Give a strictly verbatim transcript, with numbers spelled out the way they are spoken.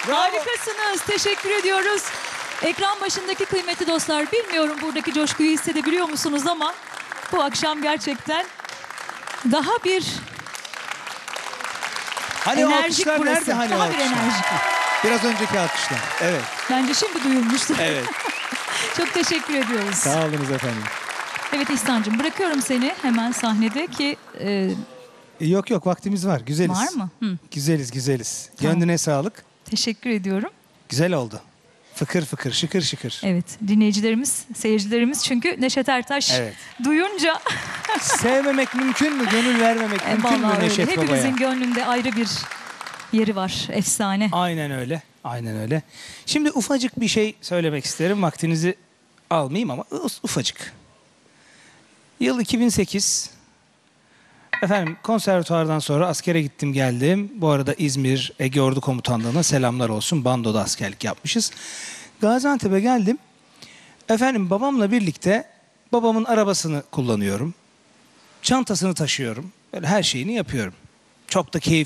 Bravo. Harikasınız. Teşekkür ediyoruz. Ekran başındaki kıymetli dostlar, bilmiyorum buradaki coşkuyu hissedebiliyor musunuz ama bu akşam gerçekten daha bir Hani o enerjik alkışlar burası. nerede? Hani o Daha bir alkışlar? enerjik. Biraz önceki alkışlar. Evet. Bence şimdi duyulmuştur. Evet. Çok teşekkür ediyoruz. Sağ olunuz efendim. Evet İhsan'cığım, bırakıyorum seni hemen sahnede ki e, Yok yok, vaktimiz var. Güzeliz. var mı? Hı, Güzeliz güzeliz. Tamam. Gönlüne sağlık. teşekkür ediyorum. Güzel oldu. Fıkır fıkır, şıkır şıkır. Evet, dinleyicilerimiz, seyircilerimiz çünkü Neşet Ertaş Evet. duyunca Sevmemek mümkün mü? Gönül vermemek e, mümkün mü vallahi öyle. Neşet Baba'ya? Hepimizin gönlünde ayrı bir yeri var, efsane. Aynen öyle. Aynen öyle. Şimdi ufacık bir şey söylemek isterim. Vaktinizi almayayım ama ufacık. Yıl iki bin sekiz. Efendim, konservatuvardan sonra askere gittim geldim. Bu arada İzmir Ege Ordu Komutanlığı'na selamlar olsun. Bando'da askerlik yapmışız. Gaziantep'e geldim. Efendim, babamla birlikte babamın arabasını kullanıyorum. Çantasını taşıyorum. Böyle her şeyini yapıyorum. Çok da keyifli.